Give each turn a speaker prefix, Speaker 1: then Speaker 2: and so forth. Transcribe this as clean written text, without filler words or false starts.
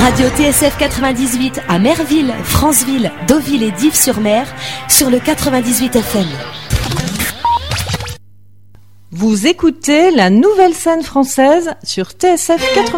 Speaker 1: Radio TSF 98 à Merville, Franceville, Deauville et Dives-sur-Mer sur le 98 FM.
Speaker 2: Vous écoutez la nouvelle scène française sur TSF 98.